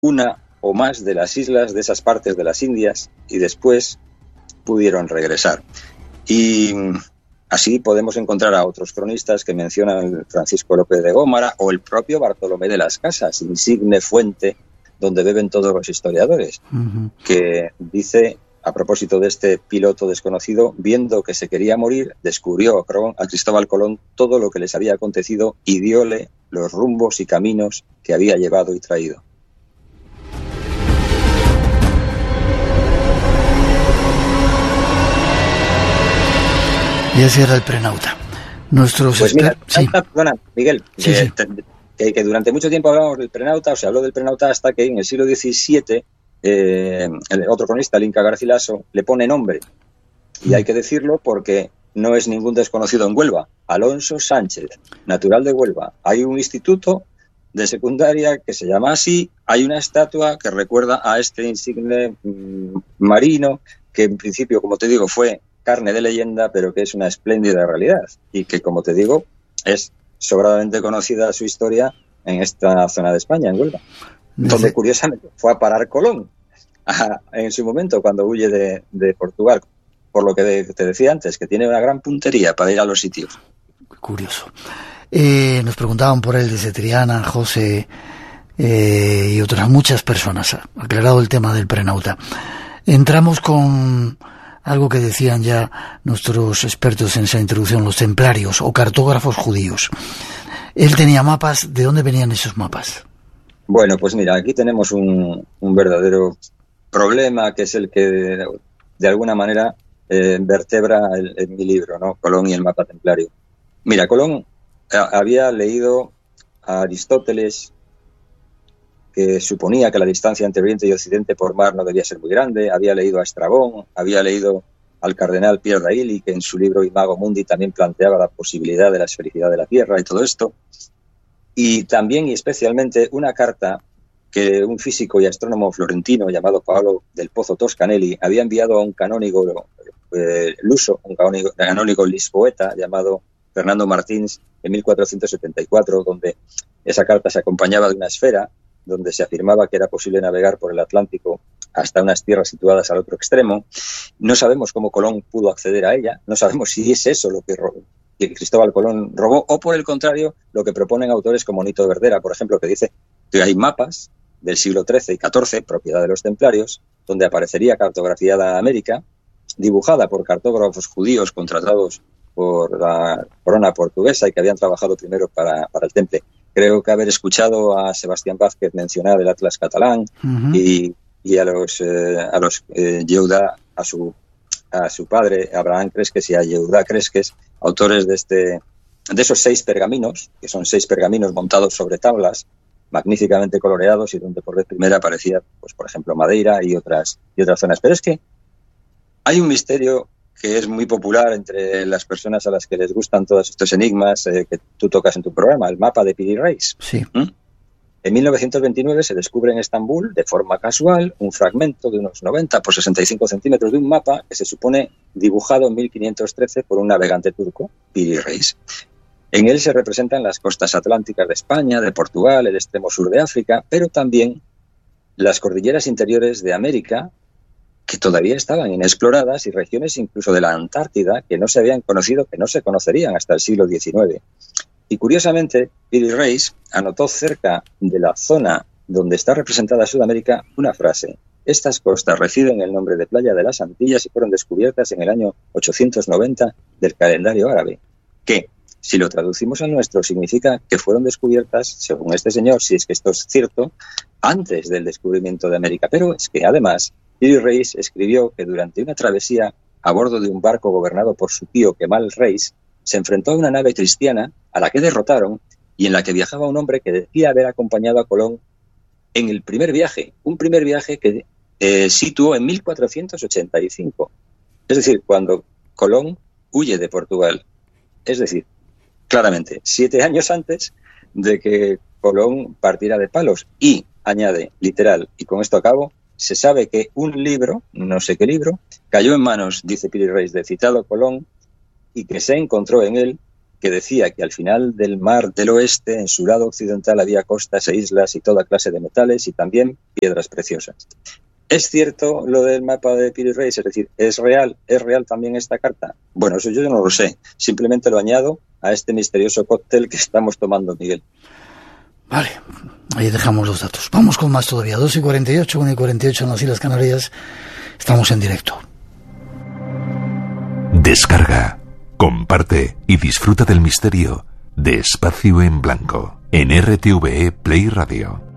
una o más de las islas de esas partes de las Indias y después pudieron regresar. Y así podemos encontrar a otros cronistas que mencionan Francisco López de Gómara o el propio Bartolomé de las Casas, insigne fuente donde beben todos los historiadores, que dice, a propósito de este piloto desconocido, viendo que se quería morir, descubrió a Cristóbal Colón todo lo que les había acontecido y diole los rumbos y caminos que había llevado y traído. Y ese era el Prenauta. Nuestros pues mira, sí. Perdona, Miguel, sí. Que durante mucho tiempo hablábamos del Prenauta, o se habló del Prenauta hasta que en el siglo XVII el otro cronista, el Inca Garcilaso, le pone nombre. Y hay que decirlo porque no es ningún desconocido en Huelva. Alonso Sánchez, natural de Huelva. Hay un instituto de secundaria que se llama así. Hay una estatua que recuerda a este insigne marino que en principio, como te digo, fue carne de leyenda, pero que es una espléndida realidad. Y que, como te digo, es sobradamente conocida su historia en esta zona de España, en Huelva. Donde, curiosamente, fue a parar Colón en su momento, cuando huye de Portugal. Por lo que te decía antes, que tiene una gran puntería para ir a los sitios. Curioso. Nos preguntaban por él desde Triana, José y otras muchas personas. Aclarado el tema del Prenauta. Entramos con algo que decían ya nuestros expertos en esa introducción, los templarios o cartógrafos judíos. Él tenía mapas. ¿De dónde venían esos mapas? Bueno, pues mira, aquí tenemos un verdadero problema, que es el que de alguna manera vertebra en mi libro, ¿no? Colón y el mapa templario. Mira, Colón había leído a Aristóteles, que suponía que la distancia entre Oriente y Occidente por mar no debía ser muy grande. Había leído a Estrabón, había leído al cardenal Pierre Dailly, que en su libro Imago Mundi también planteaba la posibilidad de la esfericidad de la Tierra y todo esto. Y también y especialmente una carta que un físico y astrónomo florentino llamado Paolo del Pozo Toscanelli había enviado a un canónigo luso, un canónigo lisboeta llamado Fernando Martins en 1474, donde esa carta se acompañaba de una esfera donde se afirmaba que era posible navegar por el Atlántico hasta unas tierras situadas al otro extremo. No sabemos cómo Colón pudo acceder a ella, no sabemos si es eso lo que Cristóbal Colón robó, o por el contrario, lo que proponen autores como Nito de Verdera, por ejemplo, que dice que hay mapas del siglo XIII y XIV, propiedad de los templarios, donde aparecería cartografiada América, dibujada por cartógrafos judíos contratados por la corona portuguesa y que habían trabajado primero para el temple. Creo que haber escuchado a Sebastián Vázquez mencionar el Atlas catalán y a los Yehuda, a su padre, Abraham Cresques, y a Yehuda Cresques, autores de esos 6 pergaminos, que son 6 pergaminos montados sobre tablas, magníficamente coloreados, y donde por vez primera aparecía, pues, por ejemplo, Madeira y otras zonas. Pero es que hay un misterio que es muy popular entre las personas a las que les gustan todos estos enigmas que tú tocas en tu programa, el mapa de Piri Reis. Sí. En 1929 se descubre en Estambul, de forma casual, un fragmento de unos 90 por 65 centímetros de un mapa que se supone dibujado en 1513 por un navegante turco, Piri Reis. En él se representan las costas atlánticas de España, de Portugal, el extremo sur de África, pero también las cordilleras interiores de América, que todavía estaban inexploradas, y regiones incluso de la Antártida que no se habían conocido, que no se conocerían hasta el siglo XIX. Y curiosamente, Piri Reis anotó cerca de la zona donde está representada Sudamérica una frase: estas costas reciben el nombre de Playa de las Antillas y fueron descubiertas en el año 890 del calendario árabe, que, si lo traducimos al nuestro, significa que fueron descubiertas, según este señor, si es que esto es cierto, antes del descubrimiento de América. Pero es que además Piri Reis escribió que durante una travesía a bordo de un barco gobernado por su tío Kemal Reis, se enfrentó a una nave cristiana a la que derrotaron y en la que viajaba un hombre que decía haber acompañado a Colón en el primer viaje, un primer viaje que situó en 1485. Es decir, cuando Colón huye de Portugal. Es decir, claramente, 7 años antes de que Colón partiera de Palos. Y, añade, literal, y con esto acabo, se sabe que un libro, no sé qué libro, cayó en manos, dice Piri Reis, de citado Colón, y que se encontró en él que decía que al final del mar del oeste, en su lado occidental, había costas e islas y toda clase de metales y también piedras preciosas. ¿Es cierto lo del mapa de Piri Reis? Es decir, ¿es real también esta carta? Bueno, eso yo no lo sé. Simplemente lo añado a este misterioso cóctel que estamos tomando, Miguel. Vale, ahí dejamos los datos. Vamos con más todavía. 2:48, 1:48 en las Islas Canarias. Estamos en directo. Descarga, comparte y disfruta del misterio de Espacio en Blanco en RTVE Play Radio.